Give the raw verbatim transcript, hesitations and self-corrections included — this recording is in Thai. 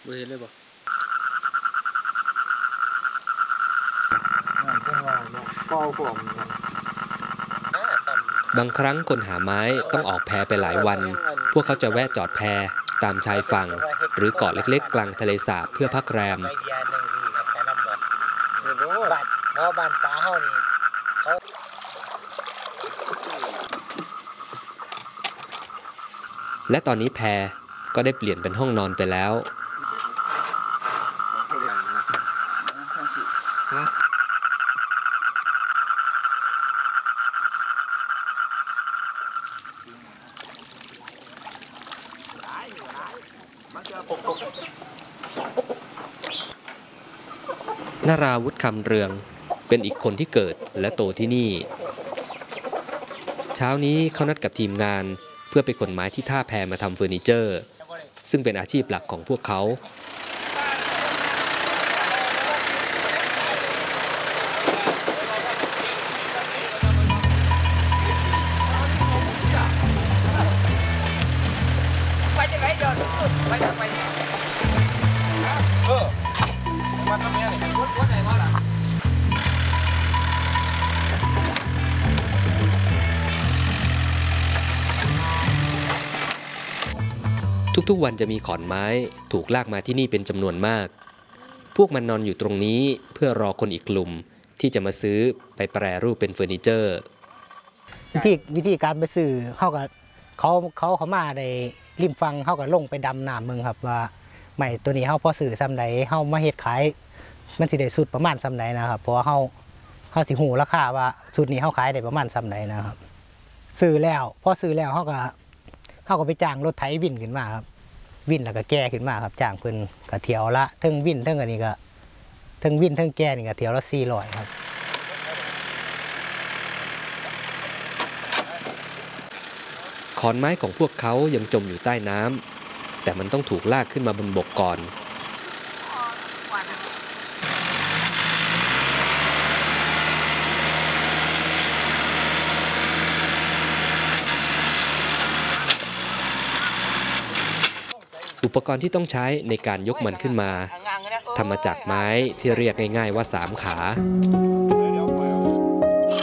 บ่เห็นเลยบ่บางครั้งคนหาไม้ต้องออกแพไปหลายวันพวกเขาจะแวะจอดแพตามชายฝั่งหรือเกาะเล็กๆกลางทะเลสาบเพื่อพักแรมและตอนนี้แพก็ได้เปลี่ยนเป็นห้องนอนไปแล้วนาราวุธคำเรืองเป็นอีกคนที่เกิดและโตที่นี่เช้านี้เขานัดกับทีมงานเพื่อไปขนไม้ที่ท่าแพมาทำเฟอร์นิเจอร์ซึ่งเป็นอาชีพหลักของพวกเขาทุกๆวันจะมีขอนไม้ถูกลากมาที่นี่เป็นจำนวนมากพวกมันนอนอยู่ตรงนี้เพื่อรอคนอีกกลุ่มที่จะมาซื้อไปแปรรูปเป็นเฟอร์นิเจอร์วิธีวิธีการไปซื้อเขากับเขาเขาเขามาในริมฟังเขากับลงไปดำน้ำเมืองครับว่าใหม่ตัวนี้เขาพอซื้อซ้ำไหนเขามาเฮ็ดขายมันสิได้สุดประมาณซ้ำไหนนะครับเพราะว่าเขาเขาสิหูราคาว่าสุดนี้เขาขายได้ประมาณซ้ำไหนนะครับซื้อแล้วพอซื้อแล้วเขาก็เขาก็ไปจ้างรถไถวินขึ้นมาครับวินแล้วก็แก่ขึ้นมาครับจ้างเพิ่นก็เที่ยวละทั้งวินทั้งอันนี้ก็ทั้งวินทั้งแก่นี่ก็เที่ยวละสี่ร้อยครับขอนไม้ของพวกเขายังจมอยู่ใต้น้ำแต่มันต้องถูกลากขึ้นมาบนบกก่อนอุปกรณ์ที่ต้องใช้ในการยกมันขึ้นมาทำมาจากไม้ที่เรียกง่ายๆว่าสามขา